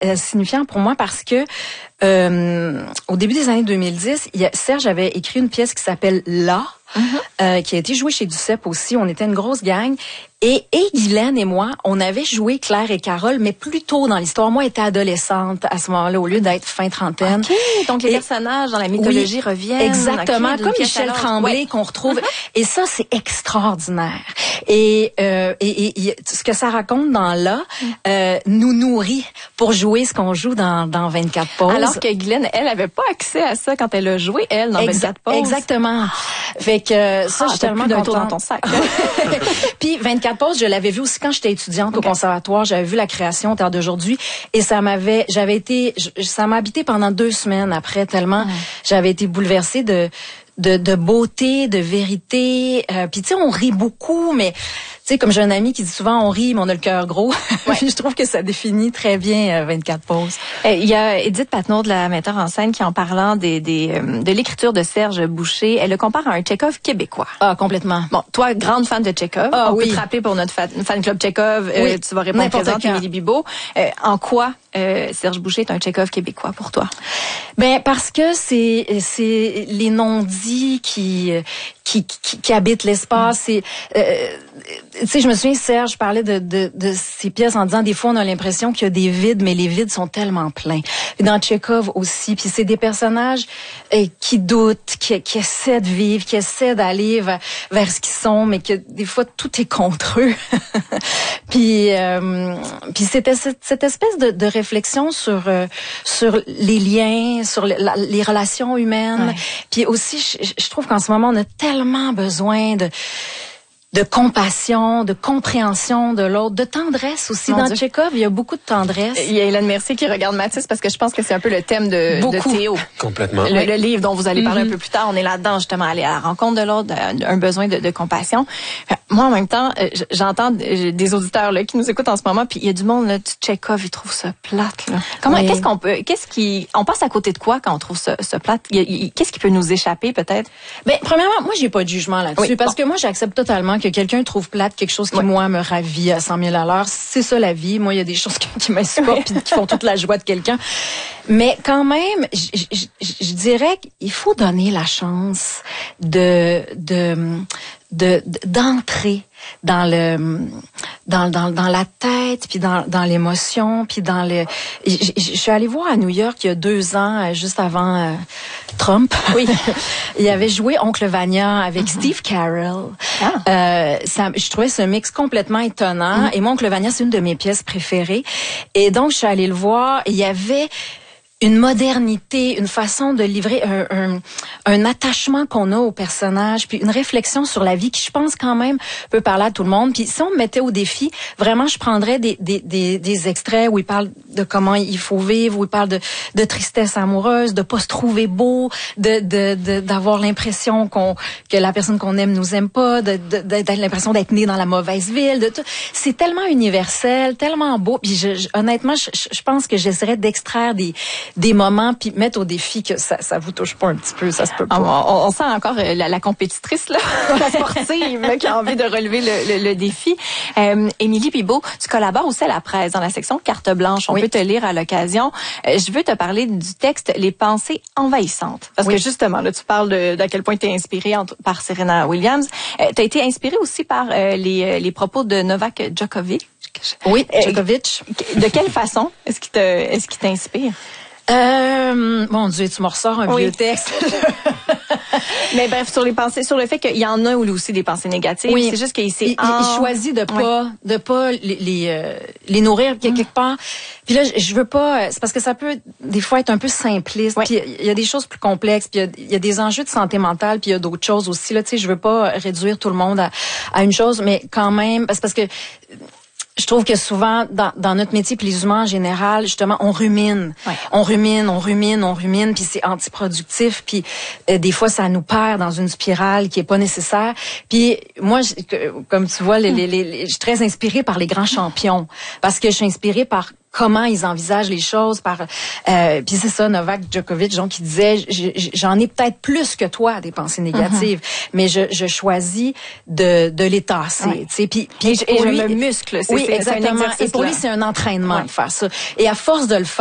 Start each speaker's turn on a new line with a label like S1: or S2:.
S1: signifiant pour moi parce que au début des années 2010, Serge avait écrit une pièce qui s'appelle Là, qui a été jouée chez Duceppe aussi. On était une grosse gang. Et Guylaine et moi, on avait joué Claire et Carole, mais plus tôt dans l'histoire. Moi, j'étais adolescente à ce moment-là, au lieu d'être fin trentaine.
S2: OK, donc les personnages dans la mythologie reviennent.
S1: Exactement, comme Michel Tremblay qu'on retrouve. Et ça, c'est extraordinaire. Et ce que ça raconte dans Là, nous nourrit pour jouer ce qu'on joue dans 24 pauses.
S2: Alors que Guylaine, elle avait pas accès à ça quand elle a joué, elle, dans 24 pauses.
S1: Exactement. Fait que ça, je suis tellement contente.
S2: Tour dans ton sac.
S1: Puis 24 pauses, je l'avais vu aussi quand j'étais étudiante au conservatoire. J'avais vu la création Terre d'aujourd'hui et ça m'a habité pendant 2 semaines après tellement j'avais été bouleversée de beauté, de vérité. Puis tu sais, on rit beaucoup, mais tu sais, comme j'ai un ami qui dit souvent on rit, mais on a le cœur gros. Je trouve que ça définit très bien 24 pauses.
S2: Il y a Édith Patnaud, de la metteur en scène, qui en parlant de l'écriture de Serge Boucher, elle le compare à un Tchekhov québécois.
S1: Ah, complètement.
S2: Bon, toi, grande fan de Tchekhov. On peut te rappeler pour notre fan club Tchekhov. Tu vas répondre présente, Émilie Bibeau. En quoi Serge Boucher est un Tchekhov québécois pour toi?
S1: Ben parce que c'est les non-dits qui habitent l'espace. Tu sais, je me souviens, Serge parlait de ces pièces en disant des fois on a l'impression qu'il y a des vides, mais les vides sont tellement pleins. Et dans Tchekhov aussi, puis c'est des personnages qui doutent, qui essaient de vivre, qui essaient d'aller vers ce qu'ils sont, mais que des fois tout est contre eux. Puis c'était cette espèce de réflexion sur les liens, sur les relations humaines. Ouais. Puis aussi, je trouve qu'en ce moment on a tellement besoin de compassion, de compréhension de l'autre, de tendresse aussi. Dans Tchekhov, il y a beaucoup de tendresse.
S2: Il y a Hélène Mercier qui regarde Mathis parce que je pense que c'est un peu le thème de Théo.
S3: Complètement.
S2: Le livre dont vous allez parler un peu plus tard, on est là-dedans justement, aller à la rencontre de l'autre, un besoin de compassion. Moi, en même temps, j'entends des auditeurs là qui nous écoutent en ce moment, puis il y a du monde là, Tchekhov, ils trouvent ça plate. Là. Comment, on passe à côté de quoi quand on trouve ça plate? Qu'est-ce qui peut nous échapper peut-être?
S1: Ben, premièrement, moi, j'ai pas de jugement là-dessus parce que moi, j'accepte totalement que quelqu'un trouve plate quelque chose qui, moi, me ravit à 100 000 à l'heure. C'est ça, la vie. Moi, il y a des choses qui m'insupportent puis qui font toute la joie de quelqu'un. Mais quand même, je dirais qu'il faut donner la chance d'entrer dans la tête puis dans l'émotion puis dans le je suis allée voir à New York il y a 2 ans juste avant Trump.
S2: Oui.
S1: Il avait joué Oncle Vanya avec Steve Carell. Je trouvais ce mix complètement étonnant et moi Oncle Vanya c'est une de mes pièces préférées et donc je suis allée le voir et il y avait une modernité, une façon de livrer un attachement qu'on a au personnage, puis une réflexion sur la vie qui, je pense, quand même, peut parler à tout le monde. Puis si on me mettait au défi, vraiment, je prendrais des extraits où il parle de comment il faut vivre, où il parle de tristesse amoureuse, de pas se trouver beau, d'avoir l'impression que la personne qu'on aime nous aime pas, d'être l'impression d'être né dans la mauvaise ville, c'est tellement universel, tellement beau. Puis honnêtement, je pense que j'essaierais d'extraire des moments puis mettre au défi que ça vous touche pas un petit peu, ça se peut pas.
S2: On sent encore la compétitrice là, la sportive là, qui a envie de relever le défi. Émilie Bibeau, tu collabores aussi à la presse dans la section Carte blanche. On peut te lire à l'occasion. Je veux te parler du texte Les pensées envahissantes parce que justement là tu parles d'à quel point tu es inspirée par Serena Williams. Tu as été inspirée aussi par les propos de Novak Djokovic.
S1: Oui, Djokovic.
S2: De quelle façon est-ce qu'il t'inspire?
S1: Mon Dieu, tu me ressors un vieux texte.
S2: Mais bref, sur les pensées, sur le fait qu'il y en a aussi des pensées négatives. Oui. C'est juste qu'il il
S1: choisit de pas les nourrir quelque part. Puis là, je veux pas, c'est parce que ça peut des fois être un peu simpliste. Puis il y a des choses plus complexes, puis il y a des enjeux de santé mentale, puis il y a d'autres choses aussi là, tu sais, je veux pas réduire tout le monde à une chose, mais quand même parce que je trouve que souvent, dans notre métier, puis les humains en général, justement, on rumine. Ouais. On rumine, puis c'est antiproductif, puis des fois, ça nous perd dans une spirale qui est pas nécessaire. Puis moi, comme tu vois, je suis très inspirée par les grands champions, parce que je suis inspirée par comment ils envisagent les choses puis c'est ça, Novak Djokovic, donc qui disait j'en ai peut-être plus que toi des pensées négatives, mais je choisis de les tasser, tu sais, puis
S2: et je me muscle,
S1: oui, exactement, et pour lui c'est un entraînement de faire ça, et à force de le faire